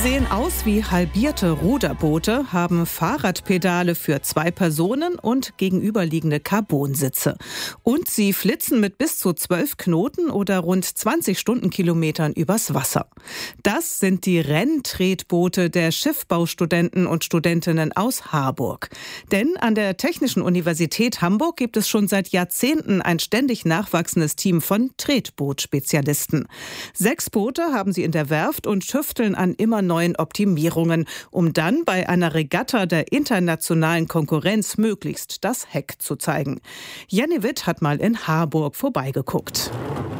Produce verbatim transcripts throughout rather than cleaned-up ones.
sehen aus wie halbierte Ruderboote, haben Fahrradpedale für zwei Personen und gegenüberliegende Carbonsitze. Und sie flitzen mit bis zu zwölf Knoten oder rund zwanzig Stundenkilometern übers Wasser. Das sind die Renntretboote der Schiffbaustudenten und Studentinnen aus Harburg. Denn an der Technischen Universität Hamburg gibt es schon seit Jahrzehnten ein ständig nachwachsendes Team von Tretbootspezialisten. Sechs Boote haben sie in der Werft und tüfteln an immer neuen Optimierungen, um dann bei einer Regatta der internationalen Konkurrenz möglichst das Heck zu zeigen. Jenny Witt hat mal in Harburg vorbeigeguckt.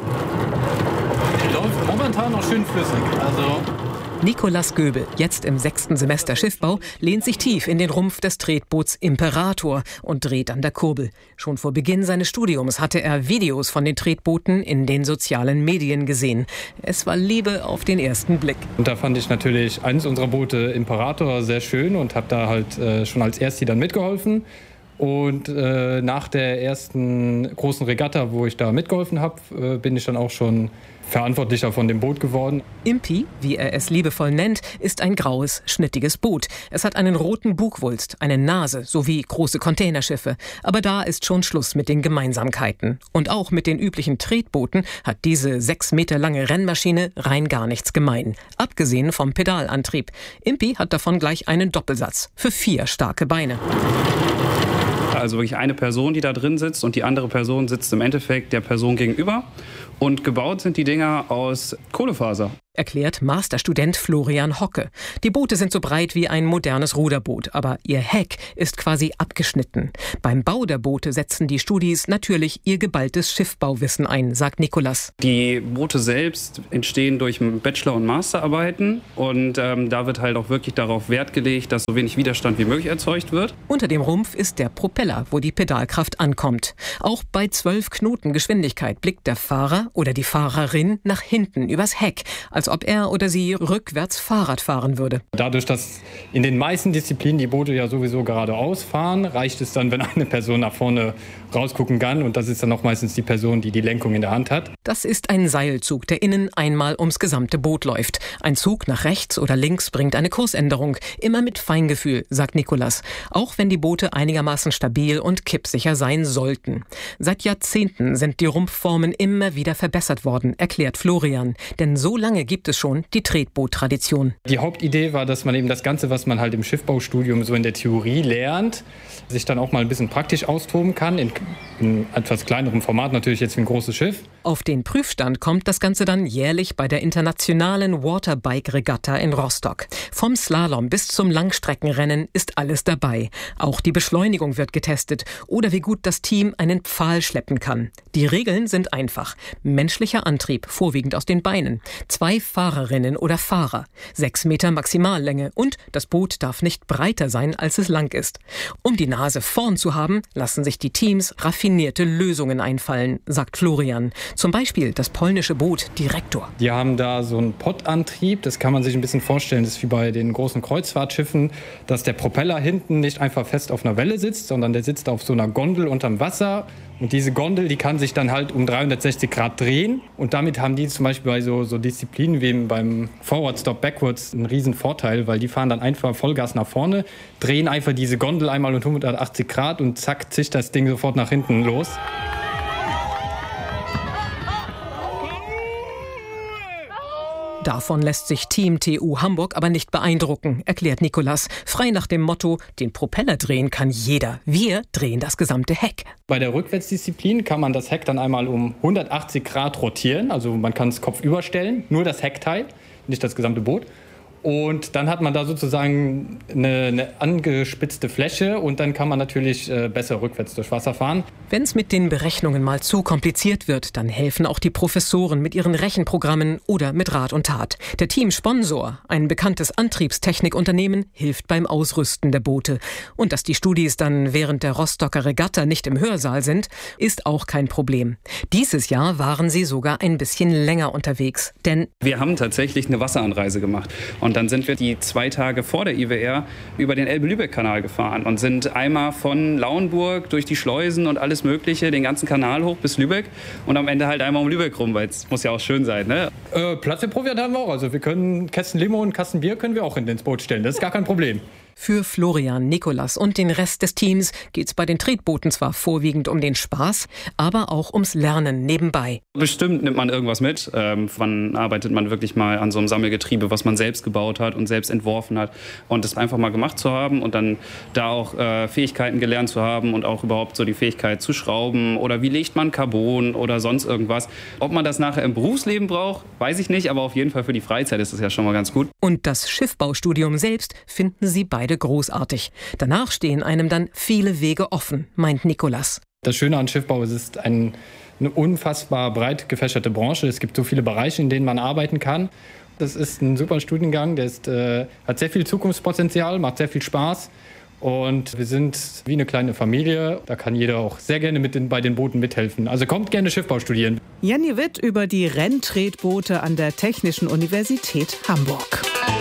Die läuft momentan noch schön flüssig. Also Nicolas Göbel, jetzt im sechsten Semester Schiffbau, lehnt sich tief in den Rumpf des Tretboots Imperator und dreht an der Kurbel. Schon vor Beginn seines Studiums hatte er Videos von den Tretbooten in den sozialen Medien gesehen. Es war Liebe auf den ersten Blick. Und da fand ich natürlich eines unserer Boote Imperator sehr schön und habe da halt äh, schon als Ersti dann mitgeholfen. Und äh, nach der ersten großen Regatta, wo ich da mitgeholfen habe, äh, bin ich dann auch schon Verantwortlicher von dem Boot geworden. Impi, wie er es liebevoll nennt, ist ein graues, schnittiges Boot. Es hat einen roten Bugwulst, eine Nase sowie große Containerschiffe. Aber da ist schon Schluss mit den Gemeinsamkeiten. Und auch mit den üblichen Tretbooten hat diese sechs Meter lange Rennmaschine rein gar nichts gemein. Abgesehen vom Pedalantrieb. Impi hat davon gleich einen Doppelsatz für vier starke Beine. Also wirklich eine Person, die da drin sitzt, und die andere Person sitzt im Endeffekt der Person gegenüber. Und gebaut sind die Dinger aus Kohlefaser. Erklärt Masterstudent Florian Hocke. Die Boote sind so breit wie ein modernes Ruderboot, aber ihr Heck ist quasi abgeschnitten. Beim Bau der Boote setzen die Studis natürlich ihr geballtes Schiffbauwissen ein, sagt Nicolas. Die Boote selbst entstehen durch Bachelor- und Masterarbeiten und ähm, da wird halt auch wirklich darauf Wert gelegt, dass so wenig Widerstand wie möglich erzeugt wird. Unter dem Rumpf ist der Propeller, wo die Pedalkraft ankommt. Auch bei zwölf Knoten Geschwindigkeit blickt der Fahrer oder die Fahrerin nach hinten übers Heck, als ob er oder sie rückwärts Fahrrad fahren würde. Dadurch, dass in den meisten Disziplinen die Boote ja sowieso geradeaus fahren, reicht es dann, wenn eine Person nach vorne rausgucken kann. Und das ist dann auch meistens die Person, die die Lenkung in der Hand hat. Das ist ein Seilzug, der innen einmal ums gesamte Boot läuft. Ein Zug nach rechts oder links bringt eine Kursänderung. Immer mit Feingefühl, sagt Nicolas. Auch wenn die Boote einigermaßen stabil und kippsicher sein sollten. Seit Jahrzehnten sind die Rumpfformen immer wieder verbessert worden, erklärt Florian. Denn so lange gibt es schon die Tretboot-Tradition. Die Hauptidee war, dass man eben das Ganze, was man halt im Schiffbaustudium so in der Theorie lernt, sich dann auch mal ein bisschen praktisch austoben kann. In, in etwas kleinerem Format natürlich jetzt wie ein großes Schiff. Auf den Prüfstand kommt das Ganze dann jährlich bei der internationalen Waterbike-Regatta in Rostock. Vom Slalom bis zum Langstreckenrennen ist alles dabei. Auch die Beschleunigung wird getestet oder wie gut das Team einen Pfahl schleppen kann. Die Regeln sind einfach. Menschlicher Antrieb, vorwiegend aus den Beinen. Zwei Fahrerinnen oder Fahrer. Sechs Meter Maximallänge und das Boot darf nicht breiter sein, als es lang ist. Um die Nase vorn zu haben, lassen sich die Teams raffinierte Lösungen einfallen, sagt Florian. Zum Beispiel das polnische Boot Direktor. Die haben da so einen Poddantrieb, das kann man sich ein bisschen vorstellen, das ist wie bei den großen Kreuzfahrtschiffen, dass der Propeller hinten nicht einfach fest auf einer Welle sitzt, sondern der sitzt auf so einer Gondel unterm Wasser. Und diese Gondel, die kann sich dann halt um dreihundertsechzig Grad drehen. Und damit haben die zum Beispiel bei so, so Disziplinen wie beim Forward Stop Backwards einen riesen Vorteil, weil die fahren dann einfach Vollgas nach vorne, drehen einfach diese Gondel einmal um hundertachtzig Grad und zack, zischt das Ding sofort nach hinten los. Davon lässt sich Team T U Hamburg aber nicht beeindrucken, erklärt Nicolas. Frei nach dem Motto, den Propeller drehen kann jeder. Wir drehen das gesamte Heck. Bei der Rückwärtsdisziplin kann man das Heck dann einmal um hundertachtzig Grad rotieren. Also man kann es kopfüber stellen, nur das Heckteil, nicht das gesamte Boot. Und dann hat man da sozusagen eine, eine angespitzte Fläche und dann kann man natürlich äh, besser rückwärts durch Wasser fahren. Wenn es mit den Berechnungen mal zu kompliziert wird, dann helfen auch die Professoren mit ihren Rechenprogrammen oder mit Rat und Tat. Der Teamsponsor, ein bekanntes Antriebstechnikunternehmen, hilft beim Ausrüsten der Boote. Und dass die Studis dann während der Rostocker Regatta nicht im Hörsaal sind, ist auch kein Problem. Dieses Jahr waren sie sogar ein bisschen länger unterwegs, denn wir haben tatsächlich eine Wasseranreise gemacht. Und Und dann sind wir die zwei Tage vor der I W R über den Elbe-Lübeck-Kanal gefahren und sind einmal von Lauenburg durch die Schleusen und alles Mögliche, den ganzen Kanal hoch bis Lübeck und am Ende halt einmal um Lübeck rum, weil es muss ja auch schön sein, ne? Äh, Platz für Proviant haben wir auch. Also wir können Kästen Limo und Kasten Bier können wir auch in ins Boot stellen. Das ist gar kein Problem. Für Florian, Nikolas und den Rest des Teams geht's bei den Tretbooten zwar vorwiegend um den Spaß, aber auch ums Lernen nebenbei. Bestimmt nimmt man irgendwas mit. Ähm, wann arbeitet man wirklich mal an so einem Sammelgetriebe, was man selbst gebaut hat und selbst entworfen hat. Und das einfach mal gemacht zu haben und dann da auch äh, Fähigkeiten gelernt zu haben und auch überhaupt so die Fähigkeit zu schrauben oder wie legt man Carbon oder sonst irgendwas. Ob man das nachher im Berufsleben braucht, weiß ich nicht, aber auf jeden Fall für die Freizeit ist es ja schon mal ganz gut. Und das Schiffbaustudium selbst finden sie beide großartig. Danach stehen einem dann viele Wege offen, meint Nikolas. Das Schöne an Schiffbau ist, es ist ein, eine unfassbar breit gefächerte Branche. Es gibt so viele Bereiche, in denen man arbeiten kann. Das ist ein super Studiengang, der ist, äh, hat sehr viel Zukunftspotenzial, macht sehr viel Spaß. Und wir sind wie eine kleine Familie. Da kann jeder auch sehr gerne mit den, bei den Booten mithelfen. Also kommt gerne Schiffbau studieren. Jenny Witt über die Renntretboote an der Technischen Universität Hamburg.